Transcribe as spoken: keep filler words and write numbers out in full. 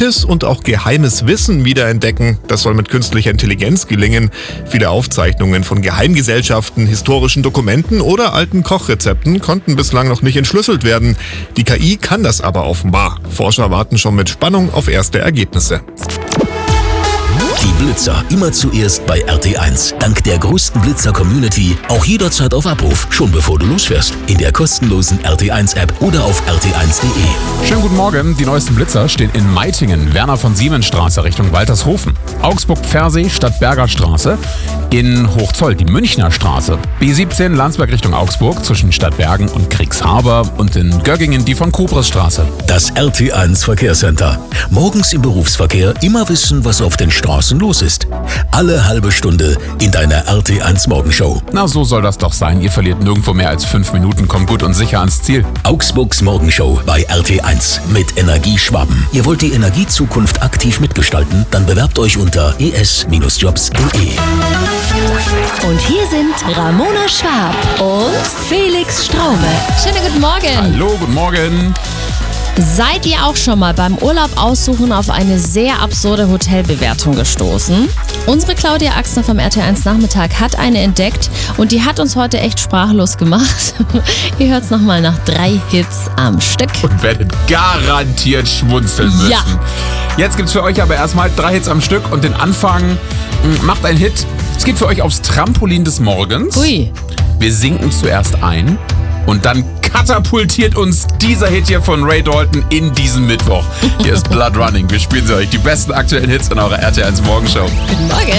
altes und auch geheimes Wissen wiederentdecken. Das soll mit künstlicher Intelligenz gelingen. Viele Aufzeichnungen von Geheimgesellschaften, historischen Dokumenten oder alten Kochrezepten konnten bislang noch nicht entschlüsselt werden. Die K I kann das aber offenbar. Forscher warten schon mit Spannung auf erste Ergebnisse. Die Blitzer immer zuerst bei R T eins. Dank der größten Blitzer-Community auch jederzeit auf Abruf, schon bevor du losfährst. In der kostenlosen R T eins App oder auf r t eins punkt d e. Schönen guten Morgen. Die neuesten Blitzer stehen in Meitingen, Werner von Siemens Straße Richtung Waltershofen. Augsburg-Pfersee, Stadtberger Straße. In Hochzoll die Münchner Straße. B siebzehn Landsberg Richtung Augsburg zwischen Stadtbergen und Kriegshaber. Und in Göggingen die von Kobres Straße. Das R T eins Verkehrscenter. Morgens im Berufsverkehr immer wissen, was auf den Straßen los ist. Alle halbe Stunde in deiner R T eins Morgenshow. Na, so soll das doch sein. Ihr verliert nirgendwo mehr als fünf Minuten, kommt gut und sicher ans Ziel. Augsburgs Morgenshow bei R T eins mit Energieschwaben. Ihr wollt die Energiezukunft aktiv mitgestalten? Dann bewerbt euch unter e s Jobs punkt d e. Und hier sind Ramona Schwab und Felix Straube. Schönen guten Morgen. Hallo, guten Morgen. Seid ihr auch schon mal beim Urlaub aussuchen auf eine sehr absurde Hotelbewertung gestoßen? Unsere Claudia Axner vom R T eins Nachmittag hat eine entdeckt und die hat uns heute echt sprachlos gemacht. Ihr hört's nochmal nach drei Hits am Stück. Und werdet garantiert schmunzeln müssen. Ja. Jetzt gibt's für euch aber erstmal drei Hits am Stück und den Anfang macht ein Hit. Es geht für euch aufs Trampolin des Morgens. Ui. Wir sinken zuerst ein und dann katapultiert uns dieser Hit hier von Ray Dalton in diesen Mittwoch. Hier ist Blood Running. Wir spielen sie euch die besten aktuellen Hits in eurer R T eins Morgenshow. Guten Morgen.